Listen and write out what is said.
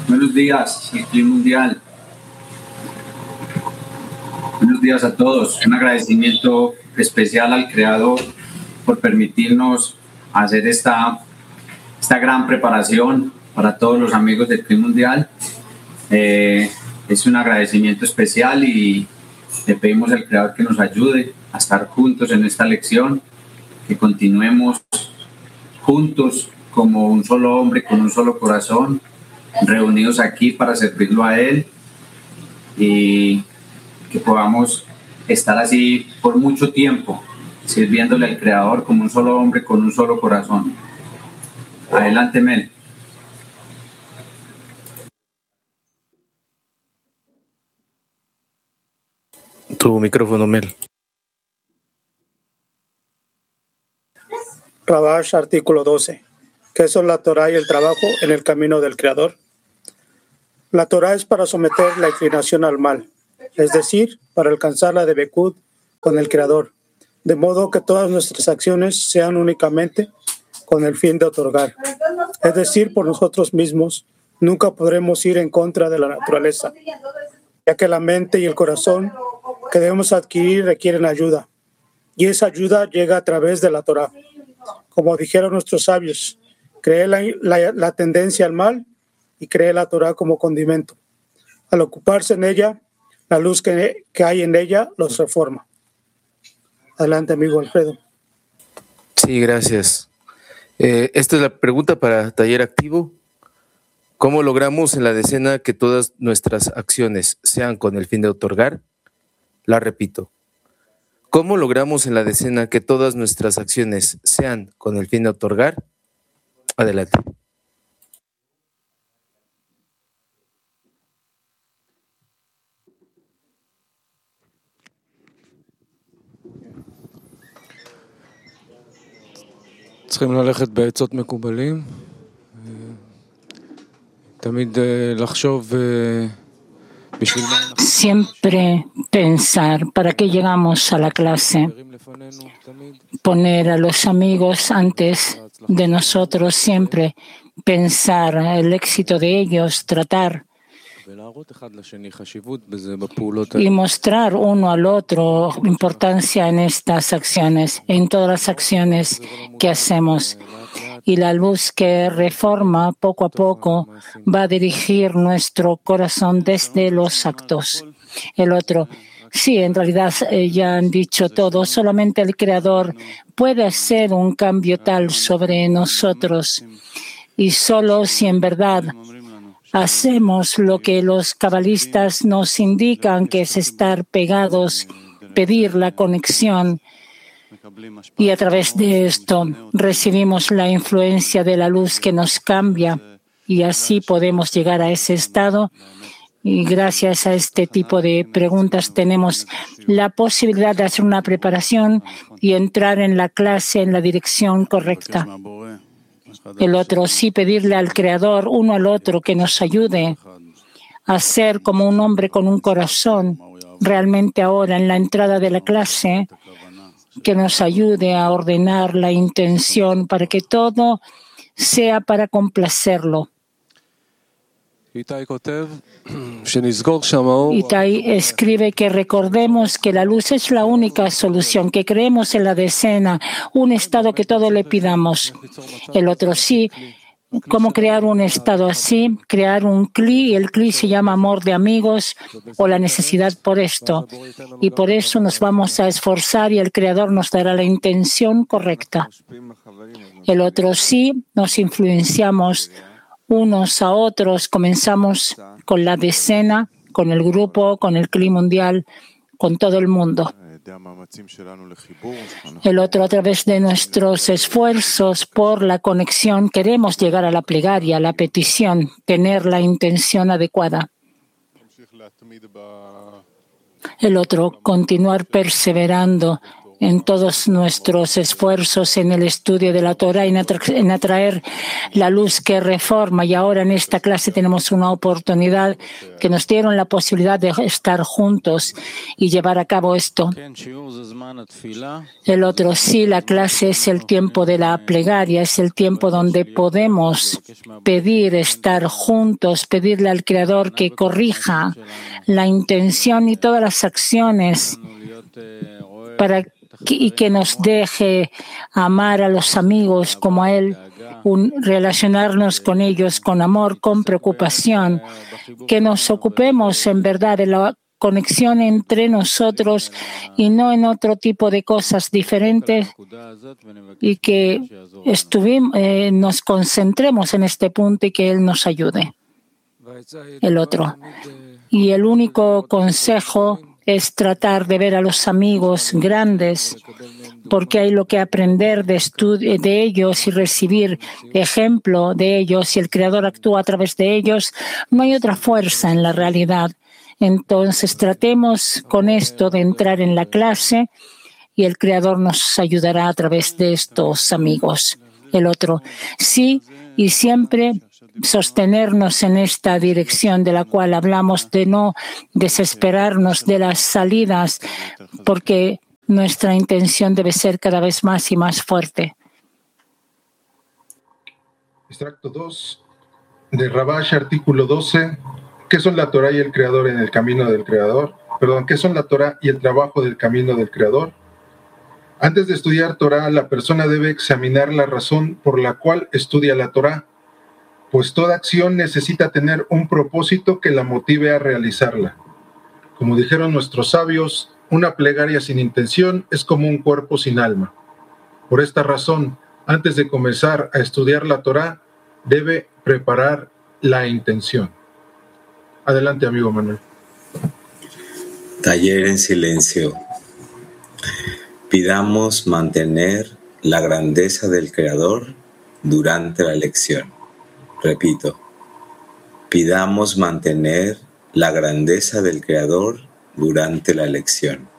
Buenos días, el Clima Mundial. Buenos días a todos. Un agradecimiento especial al Creador por permitirnos hacer esta gran preparación para todos los amigos del Clima Mundial. Es un agradecimiento especial y le pedimos al Creador que nos ayude a estar juntos en esta lección, que continuemos juntos como un solo hombre con un solo corazón, reunidos aquí para servirlo a Él, y que podamos estar así por mucho tiempo, sirviéndole al Creador como un solo hombre con un solo corazón. Adelante, Mel. Tu micrófono, Mel. Rabash, artículo 12. ¿Qué son la Torah y el trabajo en el camino del Creador? La Torah es para someter la inclinación al mal, es decir, para alcanzar la debekud con el Creador, de modo que todas nuestras acciones sean únicamente con el fin de otorgar. Es decir, por nosotros mismos, nunca podremos ir en contra de la naturaleza, ya que la mente y el corazón que debemos adquirir requieren ayuda, y esa ayuda llega a través de la Torah. Como dijeron nuestros sabios, cree la tendencia al mal y cree la Torah como condimento. Al ocuparse en ella, la luz que hay en ella los reforma. Adelante, amigo Alfredo. Sí, gracias. Esta es la pregunta para Taller Activo. ¿Cómo logramos en la decena que todas nuestras acciones sean con el fin de otorgar? La repito. ¿Cómo logramos en la decena que todas nuestras acciones sean con el fin de otorgar? Adelante. צריכים ללכת בעצות מקובלים, תמיד לחשוב בשביל מה. Siempre pensar para qué llegamos a la clase, poner a los amigos antes de nosotros, siempre pensar el éxito de ellos, tratar y mostrar uno al otro importancia en estas acciones, en todas las acciones que hacemos. Y la luz que reforma poco a poco va a dirigir nuestro corazón desde los actos. El otro, sí, en realidad ya han dicho todo, solamente el Creador puede hacer un cambio tal sobre nosotros, y solo si en verdad hacemos lo que los cabalistas nos indican, que es estar pegados, pedir la conexión, y a través de esto recibimos la influencia de la luz que nos cambia, y así podemos llegar a ese estado. Y gracias a este tipo de preguntas tenemos la posibilidad de hacer una preparación y entrar en la clase en la dirección correcta. El otro, sí, pedirle al Creador, uno al otro, que nos ayude a ser como un hombre con un corazón, realmente ahora en la entrada de la clase, que nos ayude a ordenar la intención para que todo sea para complacerlo. Itai escribe que recordemos que la luz es la única solución, que creemos en la decena, un estado que todo le pidamos. El otro, sí, ¿cómo crear un estado así? Crear un cli, y el cli se llama amor de amigos o la necesidad por esto. Y por eso nos vamos a esforzar y el Creador nos dará la intención correcta. El otro, sí, nos influenciamos unos a otros, comenzamos con la decena, con el grupo, con el Clima Mundial, con todo el mundo. El otro, a través de nuestros esfuerzos por la conexión, queremos llegar a la plegaria, a la petición, tener la intención adecuada. El otro, continuar perseverando en todos nuestros esfuerzos en el estudio de la Torah, en atraer la luz que reforma. Y ahora en esta clase tenemos una oportunidad que nos dieron la posibilidad de estar juntos y llevar a cabo esto. El otro, sí, la clase es el tiempo de la plegaria, es el tiempo donde podemos pedir estar juntos, pedirle al Creador que corrija la intención y todas las acciones y que nos deje amar a los amigos como a Él, relacionarnos con ellos con amor, con preocupación, que nos ocupemos en verdad de la conexión entre nosotros y no en otro tipo de cosas diferentes, y que nos concentremos en este punto y que Él nos ayude. El otro. Y el único consejo es tratar de ver a los amigos grandes, porque hay lo que aprender de ellos y recibir ejemplo de ellos. Si el Creador actúa a través de ellos, no hay otra fuerza en la realidad. Entonces tratemos con esto de entrar en la clase y el Creador nos ayudará a través de estos amigos. El otro, sí, y siempre sostenernos en esta dirección de la cual hablamos, de no desesperarnos de las salidas, porque nuestra intención debe ser cada vez más y más fuerte. Extracto 2 de Rabash, artículo 12. ¿Qué son la Torah y el Creador en el camino del Creador? ¿Qué son la Torah y el trabajo del camino del Creador? Antes de estudiar Torah, la persona debe examinar la razón por la cual estudia la Torah, pues toda acción necesita tener un propósito que la motive a realizarla. Como dijeron nuestros sabios, una plegaria sin intención es como un cuerpo sin alma. Por esta razón, antes de comenzar a estudiar la Torah, debe preparar la intención. Adelante, amigo Manuel. Taller en silencio. Pidamos mantener la grandeza del Creador durante la lección. Repito, pidamos mantener la grandeza del Creador durante la lección.